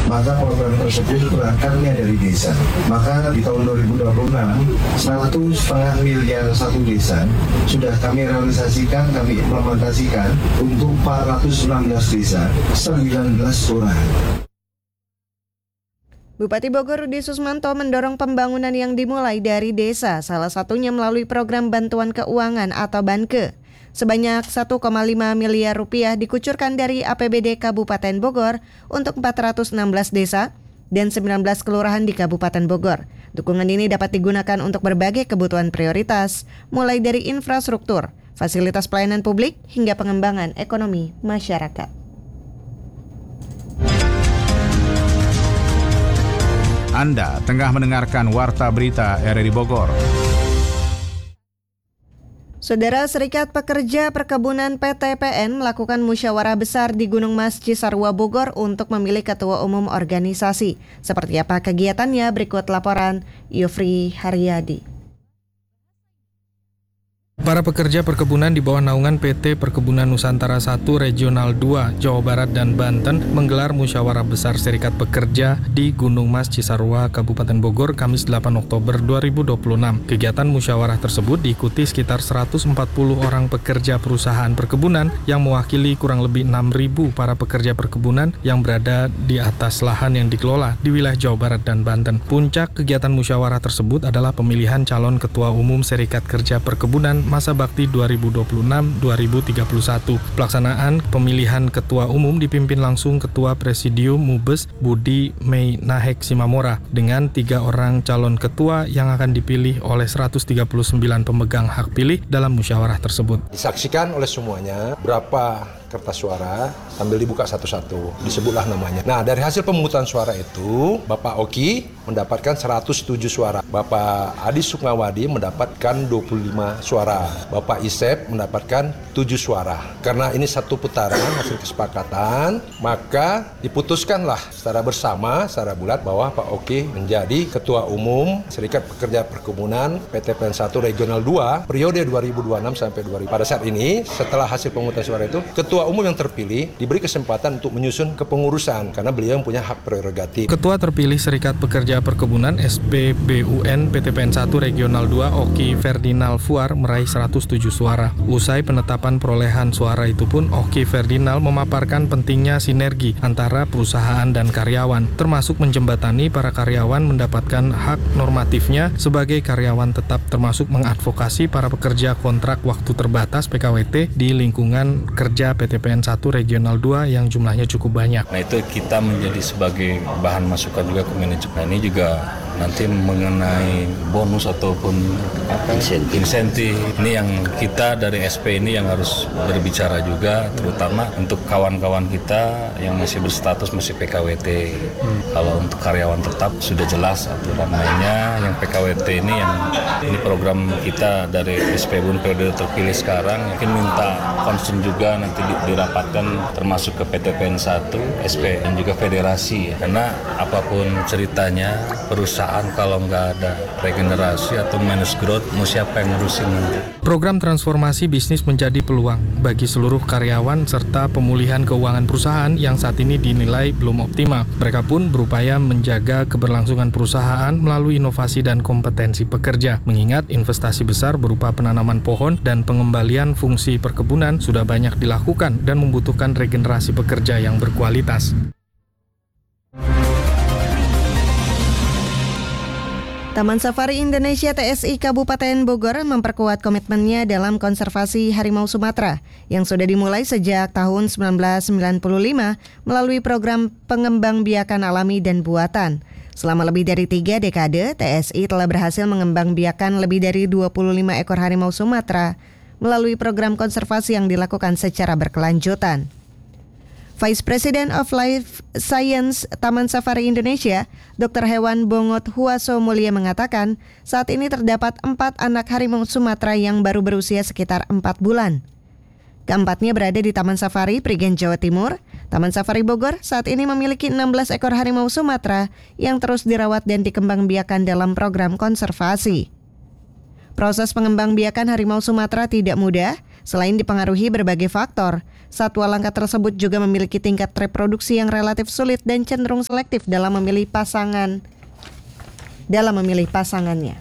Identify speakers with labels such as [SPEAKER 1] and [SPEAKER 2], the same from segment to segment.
[SPEAKER 1] maka program tersebut berangkatnya dari desa. Maka di tahun 2026, 1,5 miliar satu desa sudah kami realisasikan, kami implementasikan untuk 416 desa, 19 kelurahan.
[SPEAKER 2] Bupati Bogor Rudi Susmanto mendorong pembangunan yang dimulai dari desa, salah satunya melalui program bantuan keuangan atau BANKE. Sebanyak 1,5 miliar rupiah dikucurkan dari APBD Kabupaten Bogor untuk 416 desa dan 19 kelurahan di Kabupaten Bogor. Dukungan ini dapat digunakan untuk berbagai kebutuhan prioritas, mulai dari infrastruktur, fasilitas pelayanan publik, hingga pengembangan ekonomi masyarakat.
[SPEAKER 3] Anda tengah mendengarkan Warta Berita RRI Bogor.
[SPEAKER 2] Saudara, Serikat Pekerja Perkebunan PTPN melakukan musyawarah besar di Gunung Mas Cisarua Bogor untuk memilih ketua umum organisasi. Seperti apa kegiatannya? Berikut laporan Yofri Haryadi.
[SPEAKER 4] Para pekerja perkebunan di bawah naungan PT Perkebunan Nusantara 1 Regional 2 Jawa Barat dan Banten menggelar musyawarah besar Serikat Pekerja di Gunung Mas Cisarua, Kabupaten Bogor, Kamis 8 Oktober 2026. Kegiatan musyawarah tersebut diikuti sekitar 140 orang pekerja perusahaan perkebunan yang mewakili kurang lebih 6.000 para pekerja perkebunan yang berada di atas lahan yang dikelola di wilayah Jawa Barat dan Banten. Puncak kegiatan musyawarah tersebut adalah pemilihan calon ketua umum Serikat Kerja Perkebunan masa bakti 2026-2031. Pelaksanaan pemilihan ketua umum dipimpin langsung Ketua Presidium Mubes Budi Mei Nahek Simamora dengan 3 orang calon ketua yang akan dipilih oleh 139 pemegang hak pilih dalam musyawarah tersebut.
[SPEAKER 5] Disaksikan oleh semuanya berapa kertas suara sambil dibuka satu-satu, disebutlah namanya. Nah, dari hasil pemungutan suara itu, Bapak Oki mendapatkan 107 suara, Bapak Adi Sukmawadi mendapatkan 25 suara, Bapak Isep mendapatkan 7 suara. Karena ini satu putaran hasil kesepakatan, maka diputuskanlah secara bersama, secara bulat bahwa Pak Oki menjadi Ketua Umum Serikat Pekerja Perkebunan PTPN 1 Regional 2 periode 2026 sampai 2000. Pada saat ini, setelah hasil pemungutan suara itu, Ketua Umum yang terpilih diberi kesempatan untuk menyusun kepengurusan karena beliau yang punya hak prerogatif.
[SPEAKER 4] Ketua terpilih Serikat Pekerja Perkebunan SPBUN PTPN 1 Regional 2 Oki Ferdinal Fuar meraih 107 suara. Usai penetapan perolehan suara itu pun Oki Ferdinal memaparkan pentingnya sinergi antara perusahaan dan karyawan, termasuk menjembatani para karyawan mendapatkan hak normatifnya sebagai karyawan tetap, termasuk mengadvokasi para pekerja kontrak waktu terbatas PKWT di lingkungan kerja PTPN 1 Regional 2 yang jumlahnya cukup banyak.
[SPEAKER 6] Nah, itu kita menjadi sebagai bahan masukan juga ke manajemen. Ini juga nanti mengenai bonus ataupun insentif. Ini yang kita dari SP ini yang harus berbicara juga, terutama untuk kawan-kawan kita yang masih berstatus masih PKWT. Kalau untuk karyawan tetap sudah jelas aturan mainnya. Yang PKWT ini program kita dari SPBUN periode terpilih sekarang, mungkin minta concern juga nanti dirapatkan termasuk ke PTPN 1, SP dan juga federasi. Karena apapun ceritanya perusahaan kalau nggak ada regenerasi atau minus growth, mau siapa yang ngurusin nanti?
[SPEAKER 4] Program transformasi bisnis menjadi peluang bagi seluruh karyawan serta pemulihan keuangan perusahaan yang saat ini dinilai belum optimal. Mereka pun berupaya menjaga keberlangsungan perusahaan melalui inovasi dan kompetensi pekerja. Mengingat investasi besar berupa penanaman pohon dan pengembalian fungsi perkebunan sudah banyak dilakukan dan membutuhkan regenerasi pekerja yang berkualitas.
[SPEAKER 2] Taman Safari Indonesia TSI Kabupaten Bogor memperkuat komitmennya dalam konservasi harimau Sumatera yang sudah dimulai sejak tahun 1995 melalui program pengembangbiakan alami dan buatan. Selama lebih dari 3 dekade, TSI telah berhasil mengembangbiakan lebih dari 25 ekor harimau Sumatera melalui program konservasi yang dilakukan secara berkelanjutan. Vice President of Life Science Taman Safari Indonesia, Dr. Hewan Bongot Huaso Mulia mengatakan, saat ini terdapat 4 anak harimau Sumatera yang baru berusia sekitar 4 bulan. Keempatnya berada di Taman Safari Prigen, Jawa Timur. Taman Safari Bogor saat ini memiliki 16 ekor harimau Sumatera yang terus dirawat dan dikembangbiakan dalam program konservasi. Proses pengembangbiakan harimau Sumatera tidak mudah, selain dipengaruhi berbagai faktor, Satwa langka tersebut juga memiliki tingkat reproduksi yang relatif sulit dan cenderung selektif dalam memilih pasangannya.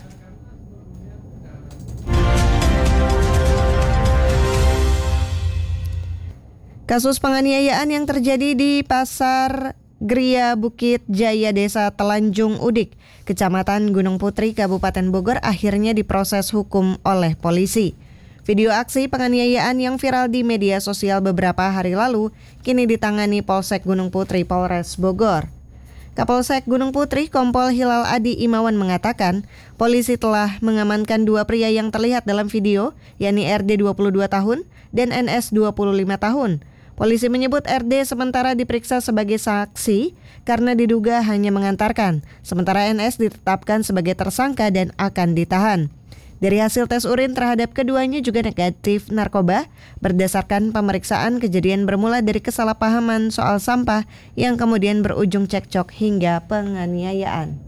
[SPEAKER 2] Kasus penganiayaan yang terjadi di Pasar Gria Bukit Jaya Desa Telanjung Udik, Kecamatan Gunung Putri, Kabupaten Bogor akhirnya diproses hukum oleh polisi. Video aksi penganiayaan yang viral di media sosial beberapa hari lalu kini ditangani Polsek Gunung Putri, Polres Bogor. Kapolsek Gunung Putri Kompol Hilal Adi Imawan mengatakan, polisi telah mengamankan 2 pria yang terlihat dalam video, yakni RD 22 tahun dan NS 25 tahun. Polisi menyebut RD sementara diperiksa sebagai saksi karena diduga hanya mengantarkan, sementara NS ditetapkan sebagai tersangka dan akan ditahan. Dari hasil tes urin terhadap keduanya juga negatif narkoba. Berdasarkan pemeriksaan, kejadian bermula dari kesalahpahaman soal sampah yang kemudian berujung cekcok hingga penganiayaan.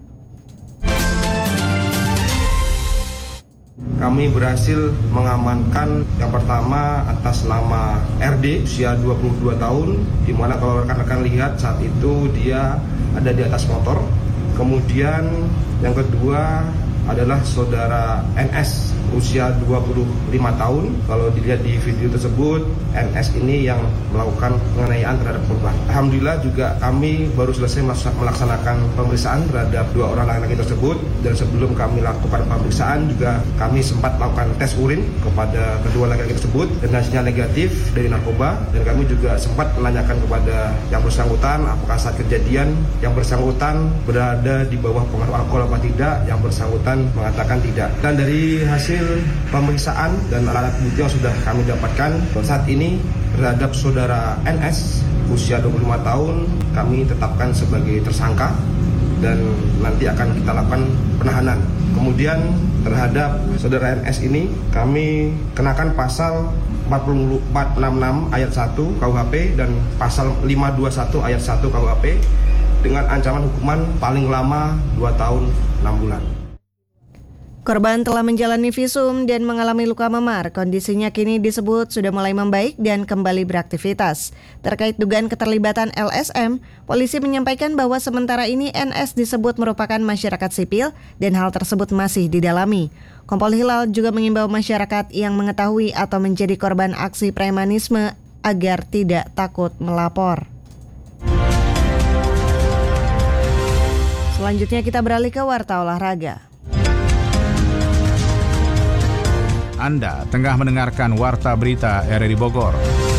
[SPEAKER 7] Kami berhasil mengamankan yang pertama atas nama RD usia 22 tahun, di mana kalau rekan-rekan lihat saat itu dia ada di atas motor. Kemudian yang kedua adalah saudara NS usia 25 tahun. Kalau dilihat di video tersebut, NS ini yang melakukan penganiayaan terhadap korban. Alhamdulillah juga kami baru selesai melaksanakan pemeriksaan terhadap 2 orang laki-laki tersebut, dan sebelum kami lakukan pemeriksaan juga kami sempat melakukan tes urin kepada kedua laki-laki tersebut dan hasilnya negatif dari narkoba, dan kami juga sempat menanyakan kepada yang bersangkutan apakah saat kejadian yang bersangkutan berada di bawah pengaruh alkohol apa tidak. Yang bersangkutan mengatakan tidak. Dan dari hasil pemeriksaan dan alat bukti yang sudah kami dapatkan saat ini terhadap saudara NS usia 25 tahun kami tetapkan sebagai tersangka dan nanti akan kita lakukan penahanan. Kemudian terhadap saudara NS ini kami kenakan pasal 466 ayat 1 KUHP dan pasal 521 ayat 1 KUHP dengan ancaman hukuman paling lama 2 tahun 6 bulan.
[SPEAKER 2] Korban telah menjalani visum dan mengalami luka memar. Kondisinya kini disebut sudah mulai membaik dan kembali beraktivitas. Terkait dugaan keterlibatan LSM, polisi menyampaikan bahwa sementara ini NS disebut merupakan masyarakat sipil dan hal tersebut masih didalami. Kompol Hilal juga mengimbau masyarakat yang mengetahui atau menjadi korban aksi premanisme agar tidak takut melapor. Selanjutnya kita beralih ke warta olahraga.
[SPEAKER 3] Anda tengah mendengarkan Warta Berita RRI Bogor.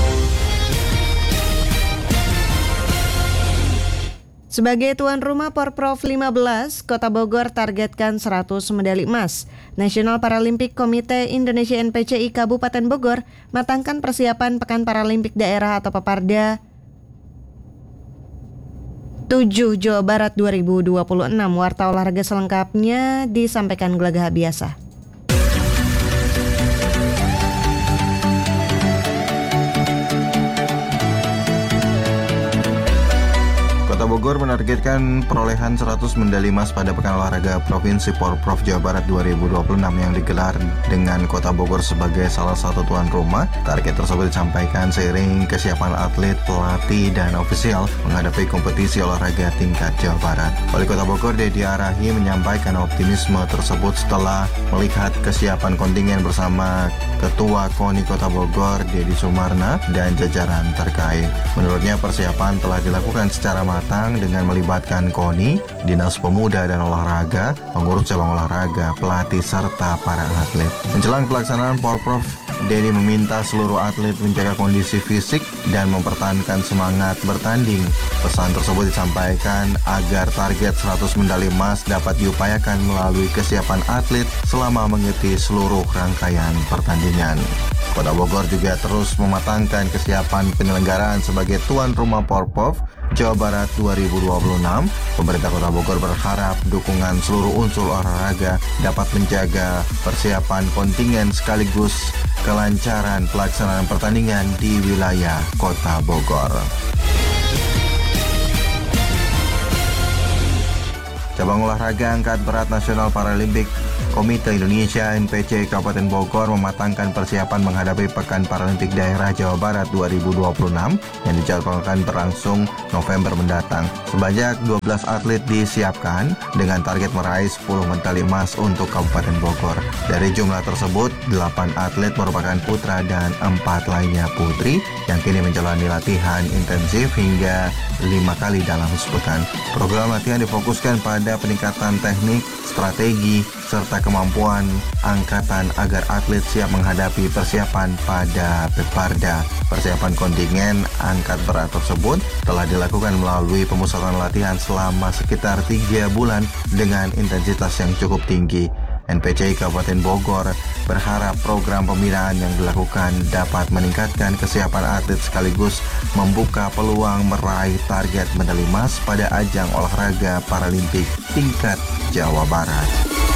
[SPEAKER 2] Sebagai tuan rumah Porprov 15, Kota Bogor targetkan 100 medali emas. National Paralympic Committee Indonesia NPCI Kabupaten Bogor matangkan persiapan Pekan Paralimpik Daerah atau Peparda 7 Jawa Barat 2026. Warta olahraga selengkapnya disampaikan Gelagah Biasa.
[SPEAKER 8] Kota Bogor menargetkan perolehan 100 medali emas pada Pekan Olahraga Provinsi Porprov Jawa Barat 2026 yang digelar dengan Kota Bogor sebagai salah satu tuan rumah. Target tersebut disampaikan seiring kesiapan atlet, pelatih, dan ofisial menghadapi kompetisi olahraga tingkat Jawa Barat. Wali Kota Bogor Dedi Arahi menyampaikan optimisme tersebut setelah melihat kesiapan kontingen bersama Ketua KONI Kota Bogor Dedi Sumarna dan jajaran terkait. Menurutnya persiapan telah dilakukan secara matang dengan melibatkan KONI, Dinas Pemuda dan Olahraga, pengurus cabang olahraga, pelatih, serta para atlet. Menjelang pelaksanaan Porprov, Dedi meminta seluruh atlet menjaga kondisi fisik dan mempertahankan semangat bertanding. Pesan tersebut disampaikan agar target 100 medali emas dapat diupayakan melalui kesiapan atlet selama mengikuti seluruh rangkaian pertandingan. Kota Bogor juga terus mematangkan kesiapan penyelenggaraan sebagai tuan rumah Porprov Jawa Barat 2026. Pemerintah Kota Bogor berharap dukungan seluruh unsur olahraga dapat menjaga persiapan kontingen sekaligus kelancaran pelaksanaan pertandingan di wilayah Kota Bogor. Cabang olahraga angkat berat National Paralympic Komite Indonesia NPC Kabupaten Bogor mematangkan persiapan menghadapi Pekan Paralimpik Daerah Jawa Barat 2026 yang dijadwalkan berlangsung November mendatang. Sebanyak 12 atlet disiapkan dengan target meraih 10 medali emas untuk Kabupaten Bogor. Dari jumlah tersebut, 8 atlet merupakan putra dan 4 lainnya putri yang kini menjalani latihan intensif hingga 5 kali dalam sepekan. Program latihan difokuskan pada peningkatan teknik, strategi, serta kemampuan angkatan agar atlet siap menghadapi persiapan pada Peparda. Persiapan kontingen angkat berat tersebut telah dilakukan melalui pemusatan latihan selama sekitar 3 bulan dengan intensitas yang cukup tinggi. NPC Kabupaten Bogor berharap program pembinaan yang dilakukan dapat meningkatkan kesiapan atlet sekaligus membuka peluang meraih target medali emas pada ajang olahraga Paralimpik tingkat Jawa Barat.